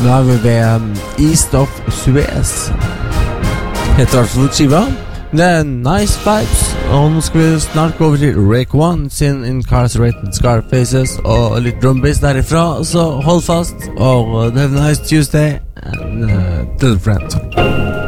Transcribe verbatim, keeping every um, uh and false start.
Nå er vi ved um, East of Suez. Heter altså utskiva. Det er Nice Vibes. Og nå skal vi snart gå over til Rake One sin Incarcerated Scarfaces og litt drumbass derifra. Så hold fast og have a nice Tuesday and uh, tell a friend.